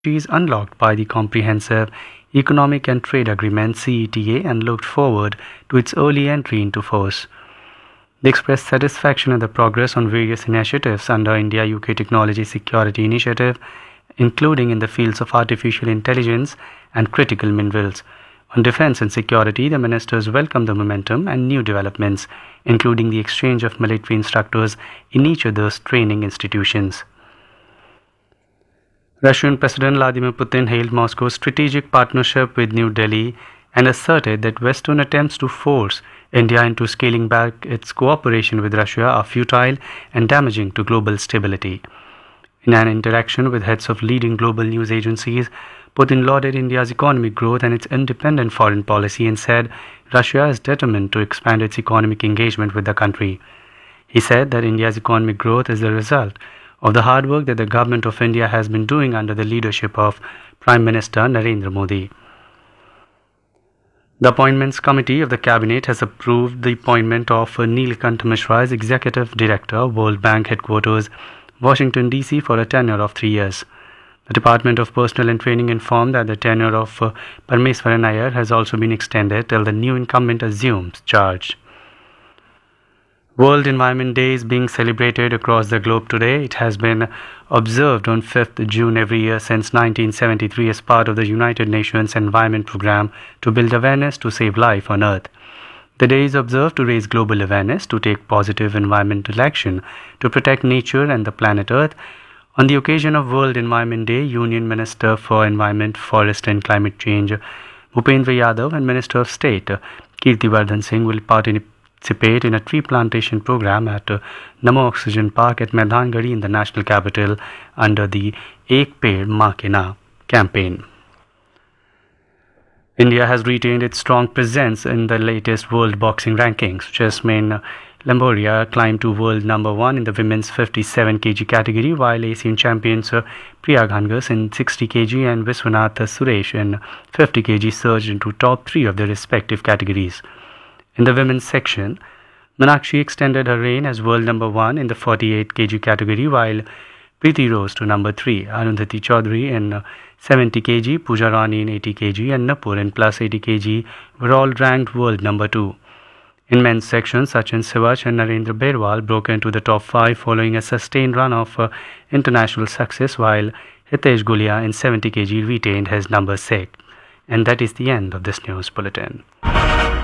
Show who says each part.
Speaker 1: is unlocked by the Comprehensive Economic and Trade Agreement (CETA) and looked forward to its early entry into force. They expressed satisfaction at the progress on various initiatives under India-UK Technology Security Initiative, including in the fields of artificial intelligence and critical minerals. On defense and security, the ministers welcomed the momentum and new developments, including the exchange of military instructors in each other's training institutions. Russian President Vladimir Putin hailed Moscow's strategic partnership with New Delhi and asserted that Western attempts to force India into scaling back its cooperation with Russia are futile and damaging to global stability. In an interaction with heads of leading global news agencies, Putin lauded India's economic growth and its independent foreign policy and said Russia is determined to expand its economic engagement with the country. He said that India's economic growth is the result of the hard work that the government of India has been doing under the leadership of Prime Minister Narendra Modi. The Appointments Committee of the Cabinet has approved the appointment of Neelkant Mishra as Executive Director, World Bank Headquarters, Washington, D.C. for a tenure of 3 years. The Department of Personnel and Training informed that the tenure of Parameswaran Iyer has also been extended till the new incumbent assumes charge. World Environment Day is being celebrated across the globe today. It has been observed on 5th June every year since 1973 as part of the United Nations Environment Programme to build awareness to save life on Earth. The day is observed to raise global awareness, to take positive environmental action, to protect nature and the planet Earth. On the occasion of World Environment Day, Union Minister for Environment, Forest and Climate Change Bhupendra Yadav and Minister of State Kirtivardhan Singh will participate in a tree plantation program at Namo Oxygen Park at Maidangari in the national capital under the Ek Ped Maa Ke Naam campaign. India has retained its strong presence in the latest world boxing rankings. Jasmine Lamboria climbed to world number 1 in the women's 57 kg category, while Asian champions Priya Ghangas in 60 kg and Viswanath Suresh in 50 kg surged into top 3 of their respective categories. In the women's section, Meenakshi extended her reign as world number 1 in the 48 kg category, while Preeti rose to number 3. Arundhati Chaudhary in 70 kg, Pooja Rani in 80 kg and Nupur in plus 80 kg were all ranked world number 2. In men's section, Sachin Sivach and Narendra Berwal broke into the top 5 following a sustained run of international success, while Hitesh Gulia in 70 kg retained his number 6. And that is the end of this news bulletin.